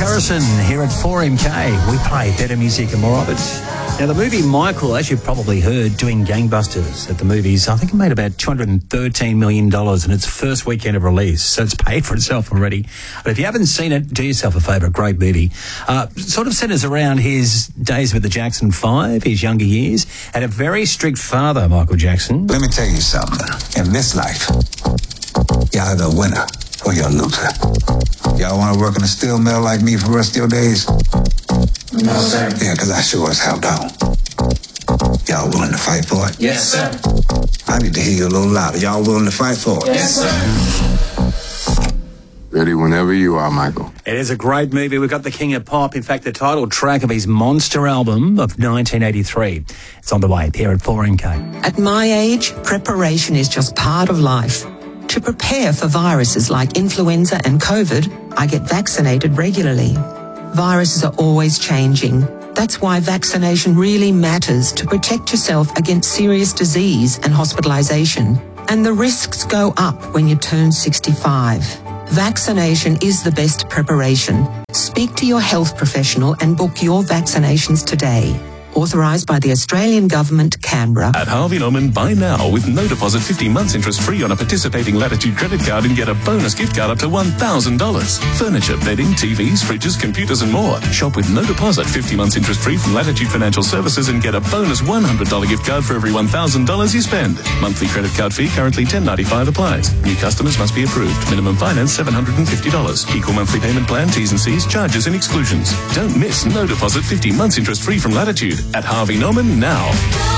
Harrison here at 4MK. We play better music and more of it. Now, the movie Michael, as you've probably heard, doing gangbusters at the movies. I think it made about $213 million in its first weekend of release, so it's paid for itself already. But if you haven't seen it, do yourself a favour. Great movie. Sort of centres around his days with the Jackson 5, his younger years, and a very strict father, Michael Jackson. Let me tell you something. In this life, you're either a winner or you're a loser. Y'all want to work in a steel mill like me for the rest of your days? No, sir. Yeah, because I sure as hell don't. Y'all willing to fight for it? Yes, sir. I need to hear you a little louder. Y'all willing to fight for it? Yes, sir. Ready whenever you are, Michael. It is a great movie. We've got the King of Pop. In fact, the title track of his Monster album of 1983. It's on the way here at 4MK. At my age, preparation is just part of life. To prepare for viruses like influenza and COVID, I get vaccinated regularly. Viruses are always changing. That's why vaccination really matters to protect yourself against serious disease and hospitalization. And the risks go up when you turn 65. Vaccination is the best preparation. Speak to your health professional and book your vaccinations today. Authorised by the Australian Government, Canberra. At Harvey Norman, buy now with no deposit 50 months interest free on a participating Latitude credit card and get a bonus gift card up to $1,000. Furniture, bedding, TVs, fridges, computers and more. Shop with no deposit 50 months interest free from Latitude Financial Services and get a bonus $100 gift card for every $1,000 you spend. Monthly credit card fee currently $10.95 applies. New customers must be approved. Minimum finance $750. Equal monthly payment plan, T's and C's, charges and exclusions. Don't miss no deposit 50 months interest free from Latitude. At Harvey Norman now.